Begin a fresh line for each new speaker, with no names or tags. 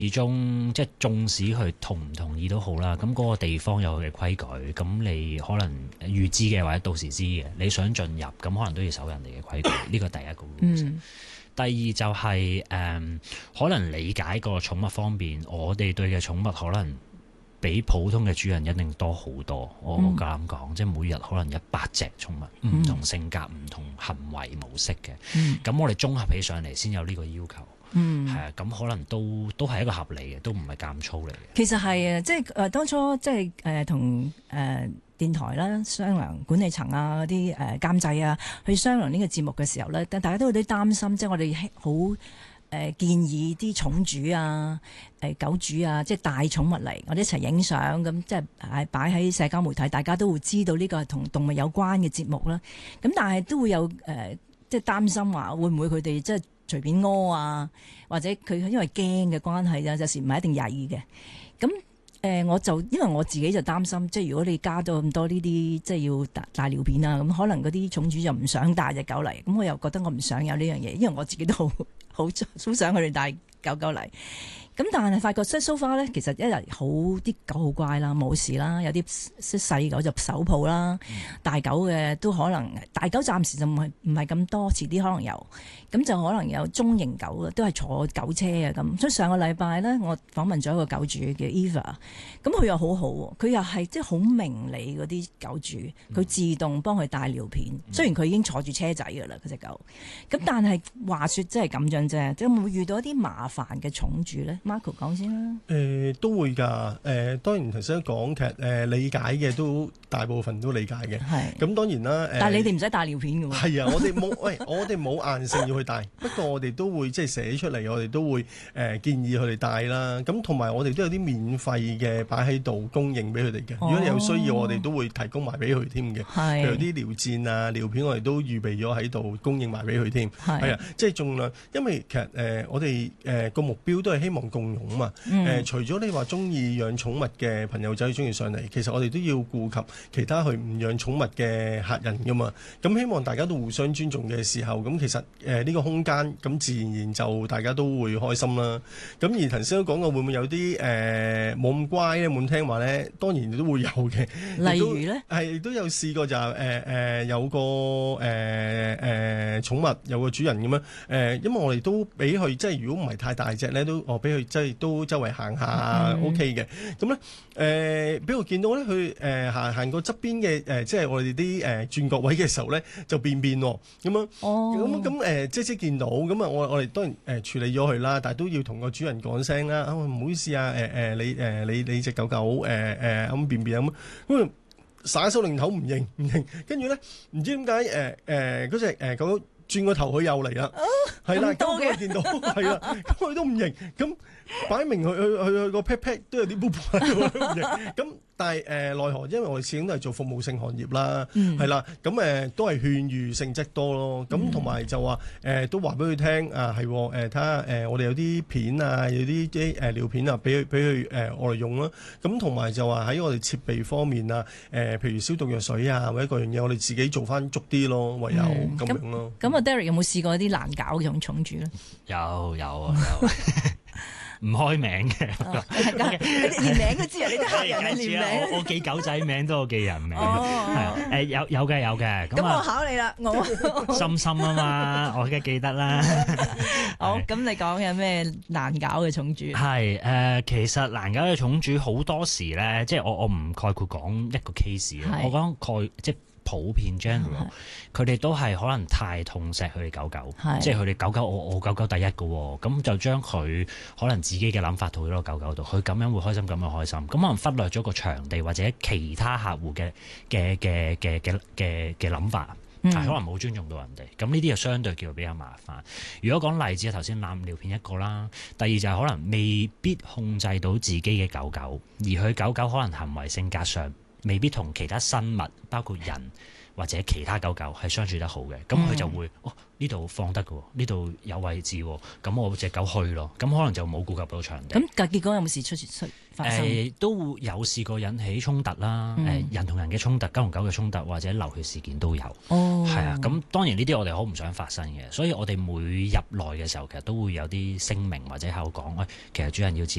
始終即係縱使佢同唔同意都好啦，咁嗰個地方有佢嘅規矩，咁你可能預知嘅或者到時知嘅，你想進入咁可能都要守人哋嘅規矩，呢個第一個 rules。第二就係可能理解個寵物方面，我哋對嘅寵物可能比普通嘅主人一定多好多。我夠膽講，即係每日可能100隻寵物，唔同性格、唔同行為模式嘅。咁我哋綜合起上嚟先有呢個要求。係啊，咁可能都係一個合理嘅，都唔係監粗嚟嘅。
其實係啊，即係當初即係同電台啦商量管理層啊嗰啲監製啊去商量呢個節目嘅時候咧，但大家都有啲擔心，即係我哋好建議啲寵主啊、狗主啊，即係帶寵物嚟，我哋一齊影相咁，即係擺喺社交媒體，大家都會知道呢個係同動物有關嘅節目啦。咁但係都會有即係擔心話會唔會佢哋即係隨便屙啊，或者佢因為驚嘅關係啊，有時唔係一定曳嘅。咁我就因為我自己就擔心，即係如果你加咗咁多呢啲即係要大尿片啊，咁可能嗰啲寵主就唔想帶隻狗嚟，咁我又覺得我唔想有呢樣嘢，因為我自己都好想佢哋帶狗狗嚟。咁但係發覺即係 so far 咧，其實一日好啲狗好乖啦，冇事啦，有啲細狗就手抱啦，大狗嘅都可能，大狗暫時就唔係咁多，遲啲可能有，咁就可能有中型狗都係坐狗車啊咁。所以上個禮拜咧，我訪問咗一個狗主叫 Eva， 咁佢又好好，佢又係即係好明理嗰啲狗主，佢自動幫佢帶尿片，雖然佢已經坐住車仔噶啦嗰隻狗，咁但係話說真係咁樣啫，即係會唔會遇到一啲麻煩嘅寵主咧？Marco 講先啦。
都會㗎。當然頭先講其實理解嘅都大部分都理解嘅。係。咁當然啦。
但係你哋唔使帶尿片㗎喎。係
啊，我哋冇硬性要去帶，不過我哋都會即係寫出嚟，我哋都會建議佢哋帶啦。咁同埋我哋都有啲免費嘅擺喺度供應俾佢哋嘅。如果你有需要，我哋都會提供埋俾佢添嘅。係。譬如啲尿墊啊、尿片，我哋都預備咗喺度供應埋俾佢添。係啊，即係盡量，因為其實我哋個目標都係希望共融啊嘛。除咗你話中意養寵物嘅朋友仔中意上嚟，其實我哋都要顧及其他去唔養寵物嘅客人噶嘛。咁希望大家都互相尊重嘅時候，咁其實呢個空間咁自然就大家都會開心啦。咁而頭先都講過，會唔會有啲冇咁乖咧、冇咁聽話咧？當然都會有嘅。
例如咧，
係都有試過就係有個寵物有個主人咁樣因為我哋都俾佢即係如果唔係太大隻咧，都俾佢即係都周圍行下 OK 嘅。咁咧俾我見到咧，佢行過側邊嘅即係我哋啲轉角位嘅時候咧，就便喎咁樣。咁即見到咁啊，我哋當然處理咗佢啦，但係都要同個主人講聲啦。唔好意思啊，你隻狗狗咁便咁耍手擰頭唔認，跟住咧唔知點解嗰隻狗狗轉個頭佢又嚟啦，係啦，咁我見到係啦，咁佢都唔認，咁擺明佢個 pet 都有啲 boop 喺度，都唔認，咁但係奈何，因為我哋始終都係做服務性行業啦，係啦，咁都係勸喻性質多咯，咁同埋就話都話俾佢聽啊，係睇下我哋有啲片啊，有啲尿片啊，俾佢我嚟用啦，咁同埋就話喺我哋設備方面啊，譬如消毒藥水啊，或者各樣嘢，我哋自己做翻足啲咯，唯有咁樣咯。
咁啊，Derek 有冇試過啲難搞嘅寵主咧？
有。唔開名嘅，
你連名都知啊！你啲客人你連名，
我記狗仔名都有記人名，係有嘅。
咁我考你啦，我
心啊嘛，我梗係記得啦。
好，咁你講有咩難搞嘅寵主？
係其實難搞嘅寵主好多時咧，即係我唔概括講一個 case 我講即係普遍 general， 佢哋都係可能太痛錫佢哋狗狗，即係佢哋狗狗我狗狗第一個喎，咁就將佢可能自己嘅諗法套咗個狗狗度，佢咁樣會開心，咁樣開心，咁可能忽略咗個場地或者其他客戶嘅諗法，可能冇尊重到人哋，咁呢啲就相對叫做比較麻煩。如果講例子，頭先攬尿片一個啦，第二就係可能未必控制到自己嘅狗狗，而佢狗狗可能行為性格上未必同其他生物包括人或者其他狗狗係相處得好嘅，咁佢就會呢度放得嘅，呢度有位置喎，咁我隻狗去咯，咁可能就冇顧及到場地。
咁但結果有冇事出發生？
都有試過引起衝突啦，人同人嘅衝突、狗同狗嘅衝突或者流血事件都有。係啊，咁當然呢啲我哋好唔想發生嘅，所以我哋每入內嘅時候其實都會有啲聲明或者喺度講，其實主人要自